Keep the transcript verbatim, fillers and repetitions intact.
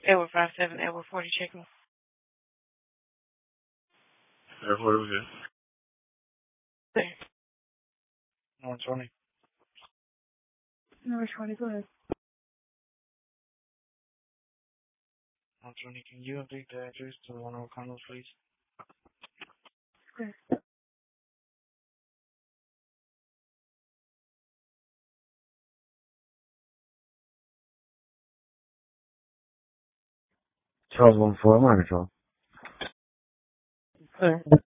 Edward five seven, Edward forty, checking. Edward, what was There. it? one twenty. Number twenty, go ahead. one twenty, can you update the address to one of our condos, please? Okay. twelve one four, Microsoft. Go ahead.